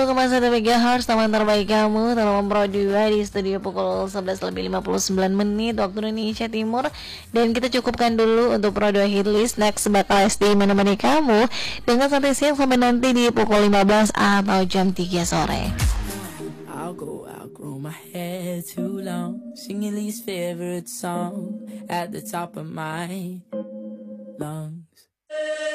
1,1 MHz teman terbaik kamu Tolong Pro 2 di studio pukul 11:59 waktu Indonesia Timur. Dan kita cukupkan dulu untuk Pro 2 Hitlist. Next bakal SD menemani kamu dengan santai siang sampai nanti di pukul 15 atau jam 3 sore. I'll grow my hair too long, singing least favorite song at the top of my lungs.